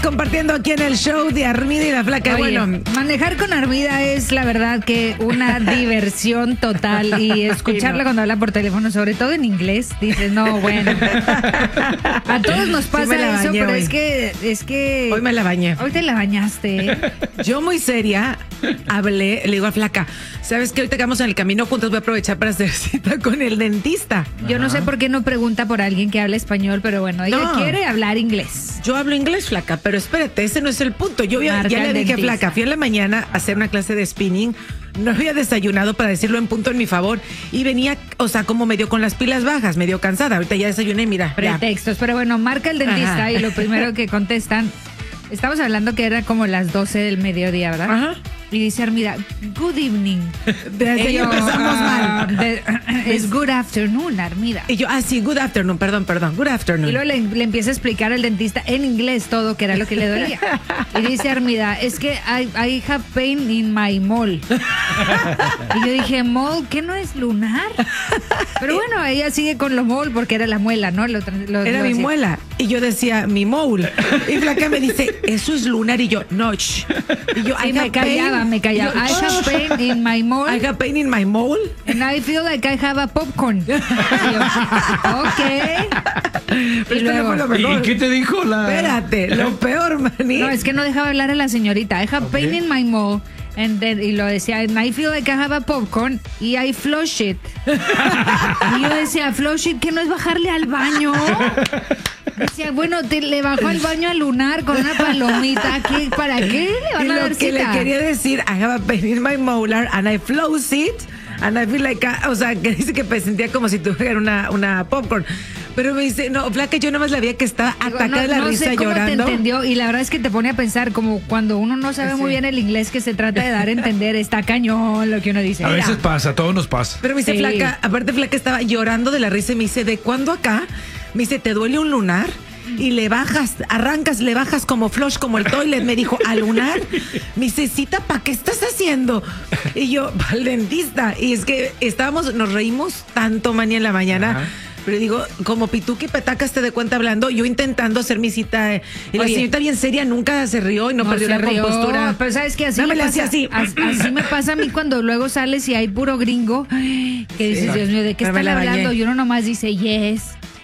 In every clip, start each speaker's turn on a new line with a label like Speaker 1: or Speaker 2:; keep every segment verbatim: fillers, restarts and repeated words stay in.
Speaker 1: compartiendo aquí en el show de Armida y la Flaca.
Speaker 2: Oye,
Speaker 1: Bueno,
Speaker 2: manejar con Armida es la verdad que una diversión total y escucharla
Speaker 1: no.
Speaker 2: cuando habla por teléfono, sobre todo en inglés, dices, no, bueno. A todos nos pasa
Speaker 1: me la
Speaker 2: eso,
Speaker 1: bañé
Speaker 2: pero
Speaker 1: hoy.
Speaker 2: es que, es que...
Speaker 1: hoy me la bañé.
Speaker 2: Hoy te la bañaste, ¿eh?
Speaker 1: Yo muy seria hablé, le digo a Flaca, ¿sabes qué? Ahorita que vamos en el camino juntos voy a aprovechar para hacer cita con el dentista.
Speaker 2: Yo no sé por qué no pregunta por alguien que hable español, pero bueno, ella
Speaker 1: No.
Speaker 2: quiere hablar inglés.
Speaker 1: Yo hablo inglés, Flaca, pero espérate, ese no es el punto. Yo ya,
Speaker 2: Marca
Speaker 1: ya le
Speaker 2: el
Speaker 1: dije,
Speaker 2: dentista.
Speaker 1: Flaca, fui en la mañana a hacer una clase de spinning, no había desayunado para decirlo en punto en mi favor y venía, o sea, como medio con las pilas bajas, medio cansada. Ahorita ya desayuné y mira, ya.
Speaker 2: Pretextos, pero bueno, marca el dentista
Speaker 1: Ajá.
Speaker 2: y lo primero que contestan, estamos hablando que era como las doce del mediodía, ¿verdad?
Speaker 1: Ajá.
Speaker 2: Y dice Armida, good evening.
Speaker 1: Desde ahí
Speaker 2: Y yo,
Speaker 1: empezamos
Speaker 2: ah,
Speaker 1: mal.
Speaker 2: de- es good afternoon, Armida.
Speaker 1: Y yo, ah, sí, good afternoon, perdón, perdón, good afternoon.
Speaker 2: Y luego le, le empieza a explicar al dentista en inglés todo, que era lo que le dolía. Y dice Armida, es que I, I have pain in my mole. Y yo dije, mole, ¿qué no es lunar? Pero bueno, ella sigue con lo mole porque era la muela, ¿no? Lo tra- lo-
Speaker 1: Era
Speaker 2: lo
Speaker 1: mi
Speaker 2: hacía.
Speaker 1: muela. Y yo decía, mi mole. Y Flaca me dice, eso es lunar. Y yo, no, shh. Y yo,
Speaker 2: Sí,
Speaker 1: I
Speaker 2: me
Speaker 1: have
Speaker 2: callaba,
Speaker 1: pain.
Speaker 2: me callaba.
Speaker 1: Y yo,
Speaker 2: I have
Speaker 1: "Shh.
Speaker 2: pain in my mole.
Speaker 1: I have pain in my mole.
Speaker 2: And I feel like I have a popcorn. Y yo, ok.
Speaker 1: Pero
Speaker 2: Y
Speaker 1: esto no
Speaker 2: luego,
Speaker 1: fue lo
Speaker 3: ¿Y
Speaker 1: mejor.
Speaker 3: qué te dijo la...?
Speaker 1: Espérate, lo peor, maní.
Speaker 2: no, es que no dejaba hablar a la señorita. I have pain in my mole. And then- y lo decía, and I feel like I have a popcorn y I flush it. Y yo decía, flush it, ¿qué no es bajarle al baño? Decía, bueno, te, le bajó al baño al lunar con una palomita. ¿Qué, ¿Para qué le van
Speaker 1: Y
Speaker 2: a
Speaker 1: lo
Speaker 2: dar
Speaker 1: que le
Speaker 2: cita?
Speaker 1: quería decir, I have a pain in my molar and I flows it and I feel like, I- o sea, que dice que me sentía como si tuviera una, una popcorn. Pero me dice, no, Flaca, yo nomás la vi que estaba
Speaker 2: Digo,
Speaker 1: atacada de la
Speaker 2: no
Speaker 1: risa
Speaker 2: sé cómo
Speaker 1: llorando.
Speaker 2: te entendió y la verdad es que te pone a pensar como cuando uno no sabe
Speaker 1: Sí.
Speaker 2: muy bien el inglés que se trata de dar a entender, está cañón lo que uno dice.
Speaker 3: A
Speaker 2: Mira,
Speaker 3: veces pasa, a todos nos pasa.
Speaker 1: Pero me dice,
Speaker 2: Sí.
Speaker 1: Flaca, aparte Flaca estaba llorando de la risa y me dice, ¿de cuándo acá? Me dice, ¿te duele un lunar? Y le bajas, arrancas, le bajas como flush, como el toilet. Me dijo, ¿a lunar? Me dice, cita, ¿para qué estás haciendo? Y yo, al dentista. Y es que estábamos, nos reímos tanto, Manny, en la mañana.
Speaker 3: Ajá.
Speaker 1: Pero digo, como pituque petacas te de cuenta hablando, yo intentando hacer mi cita. eh, Y la
Speaker 2: Oye.
Speaker 1: señorita bien seria nunca se rió y no,
Speaker 2: no
Speaker 1: perdió
Speaker 2: se
Speaker 1: la
Speaker 2: rió,
Speaker 1: compostura.
Speaker 2: pero sabes que así
Speaker 1: No
Speaker 2: me
Speaker 1: me la
Speaker 2: pasa,
Speaker 1: hacía así.
Speaker 2: as- así me pasa a mí cuando luego sales y hay puro gringo que dices,
Speaker 1: Sí.
Speaker 2: Dios mío, ¿de qué
Speaker 1: Pero me
Speaker 2: están
Speaker 1: la bañé.
Speaker 2: hablando? Y uno nomás dice, yes,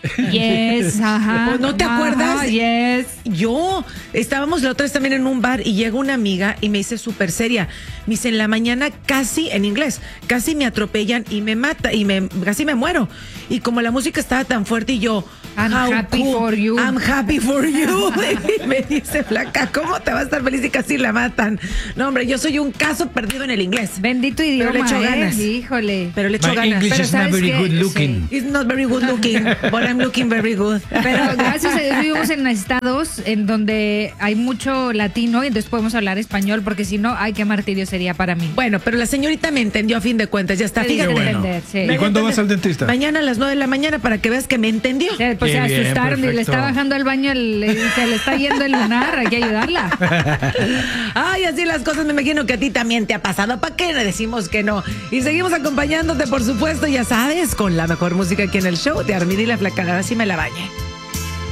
Speaker 2: yes, ajá.
Speaker 1: Pues, ¿no te
Speaker 2: ajá,
Speaker 1: acuerdas?
Speaker 2: Yes.
Speaker 1: Yo, estábamos la otra vez también en un bar y llega una amiga y me dice súper seria. Me dice, en la mañana casi, en inglés, casi me atropellan y me mata, y me casi me muero. Y como la música estaba tan fuerte y yo,
Speaker 2: I'm
Speaker 1: how
Speaker 2: happy for you.
Speaker 1: I'm happy for you. Y me dice, Flaca, ¿cómo te vas a estar feliz y casi la matan? No, hombre, yo soy un caso perdido en el inglés.
Speaker 2: Bendito idioma,
Speaker 1: le echo
Speaker 2: ¿eh?
Speaker 1: ganas.
Speaker 2: Híjole.
Speaker 1: Pero le echo
Speaker 3: My
Speaker 1: ganas.
Speaker 3: English
Speaker 2: Pero
Speaker 3: is not
Speaker 2: ¿sabes
Speaker 3: very
Speaker 2: qué?
Speaker 3: good looking.
Speaker 1: It's not very good looking, but I'm looking very good.
Speaker 2: Pero gracias a Dios vivimos en estados en donde hay mucho latino y entonces podemos hablar español, porque si no, ay, qué martirio sería para mí.
Speaker 1: Bueno, pero la señorita me entendió a fin de cuentas, ya está.
Speaker 2: Te
Speaker 1: Fíjate.
Speaker 2: diste a
Speaker 3: bueno.
Speaker 2: entender, sí.
Speaker 3: ¿Y cuándo vas al dentista?
Speaker 1: Mañana a las nueve de la mañana para que veas que me entendió.
Speaker 2: O sea, pues
Speaker 3: Qué
Speaker 2: se
Speaker 3: bien,
Speaker 2: asustaron y le
Speaker 3: perfecto.
Speaker 2: está bajando al baño, el- el- se le está yendo el lunar, hay que ayudarla.
Speaker 1: Ay, así las cosas, me imagino que a ti también te ha pasado. ¿Para qué le decimos que no? Y seguimos acompañándote, por supuesto, ya sabes, con la mejor música aquí en el show de Armida y la Flaca. Ahora sí me la bañé.